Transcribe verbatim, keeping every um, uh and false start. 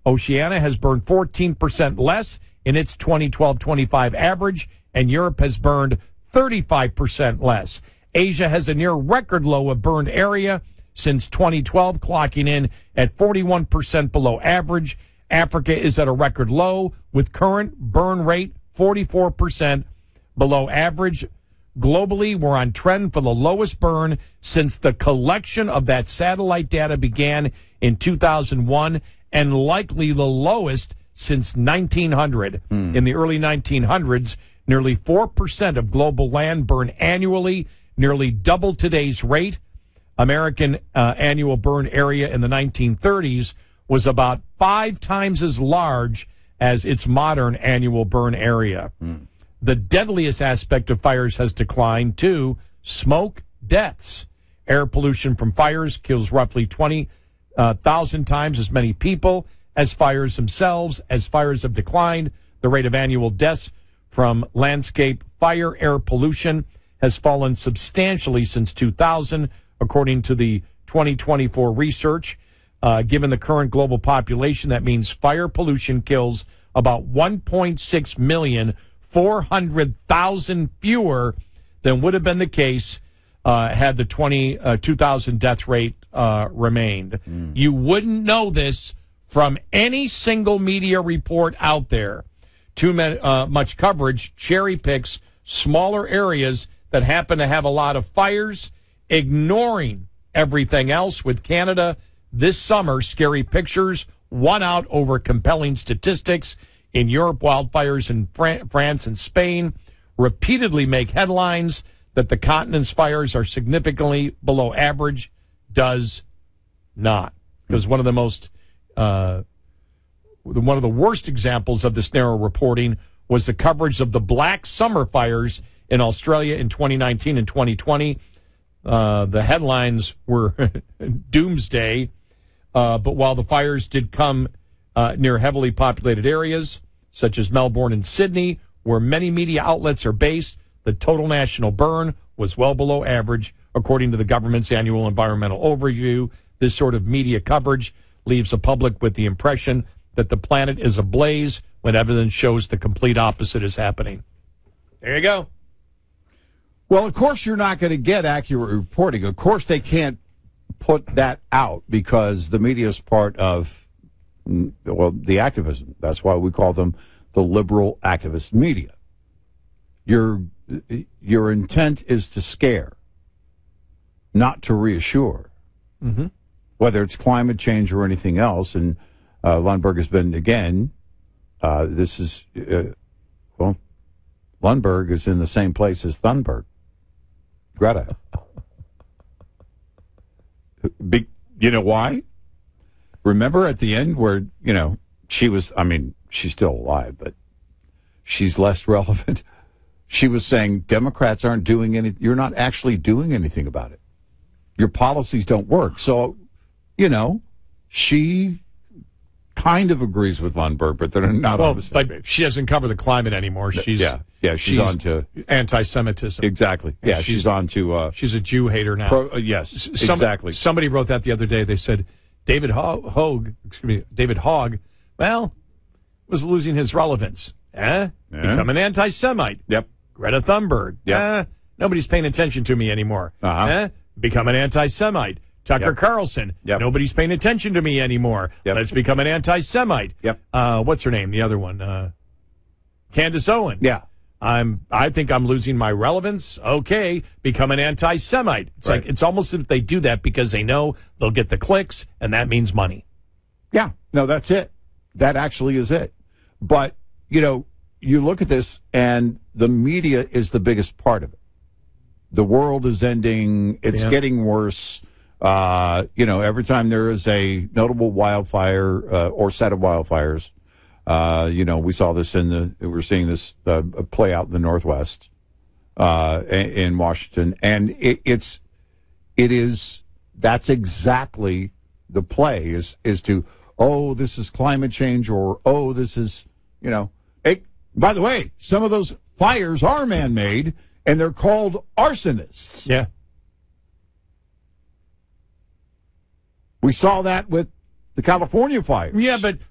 Oceania has burned fourteen percent less in its twenty twelve twenty-five average, and Europe has burned thirty-five percent less. Asia has a near record low of burned area since twenty twelve, clocking in at forty-one percent below average. Africa is at a record low with current burn rate forty-four percent below average. Globally, we're on trend for the lowest burn since the collection of that satellite data began in two thousand one, and likely the lowest since nineteen hundred. Mm. In the early nineteen hundreds, nearly four percent of global land burned annually, nearly double today's rate. American uh, annual burn area in the nineteen thirties was about five times as large as its modern annual burn area. Mm. The deadliest aspect of fires has declined, too: smoke deaths. Air pollution from fires kills roughly twenty thousand times as many people as fires themselves. As fires have declined, the rate of annual deaths from landscape fire air pollution has fallen substantially since two thousand, according to the twenty twenty-four research. Uh, given the current global population, that means fire pollution kills about one point six million, four hundred thousand fewer than would have been the case uh, had the twenty, uh, two thousand death rate uh, remained. Mm. You wouldn't know this from any single media report out there. Too many, uh, much coverage cherry picks smaller areas that happen to have a lot of fires, ignoring everything else. With Canada this summer, scary pictures won out over compelling statistics. In Europe, wildfires in Fran- France and Spain repeatedly make headlines. That the continent's fires are significantly below average does not. Because one of the most, uh, one of the worst examples of this narrow reporting was the coverage of the Black Summer fires in Australia in twenty nineteen and twenty twenty. Uh, the headlines were doomsday. Uh, but while the fires did come uh, near heavily populated areas, such as Melbourne and Sydney, where many media outlets are based, the total national burn was well below average, according to the government's annual environmental overview. This sort of media coverage leaves the public with the impression that the planet is ablaze when evidence shows the complete opposite is happening. There you go. Well, of course you're not going to get accurate reporting. Of course they can't put that out because the media is part of, well, the activism. That's why we call them the liberal activist media. Your your intent is to scare, not to reassure, mm-hmm. whether it's climate change or anything else. And uh, Lundberg has been, again, uh, this is, uh, well, Lundberg is in the same place as Thunberg. Greta. Be, you know why? Remember at the end where, you know, she was, I mean, she's still alive, but she's less relevant. She was saying Democrats aren't doing any, you're not actually doing anything about it. Your policies don't work. So, you know, she kind of agrees with Lundberg, but they're not well, on the same but page. She doesn't cover the climate anymore. She's yeah, yeah, she's, she's on to anti-Semitism. Exactly. Yeah, she's, she's on to uh, she's a Jew hater now. Pro, uh, yes, Some, exactly. Somebody wrote that the other day. They said David Ho- Hogue, excuse me, David Hogg, well, was losing his relevance. Eh? Yeah. Become an anti-Semite. Yep. Greta Thunberg. Yep. Eh? Nobody's paying attention to me anymore. Uh-huh. Eh? Become an anti-Semite. Tucker Yep. Carlson. Yep. Nobody's paying attention to me anymore. Yep. Let's become an anti-Semite. Yep. Uh, what's her name? The other one. Uh, Candace Owen. Yeah. I'm. I think I'm losing my relevance. Okay, become an anti-Semite. It's Right. like it's almost as if they do that because they know they'll get the clicks, and that means money. Yeah. No, that's it. That actually is it. But, you know, you look at this, and the media is the biggest part of it. The world is ending. It's Yeah. getting worse. Uh, you know, every time there is a notable wildfire uh, or set of wildfires, uh, you know, we saw this in the, we're seeing this uh, play out in the Northwest, uh, in Washington. And it, it's, it is, that's exactly the play is, is to, oh, this is climate change, or, oh, this is, you know, it, by the way, some of those fires are man-made and they're called arsonists. Yeah. We saw that with the California fires. Yeah, but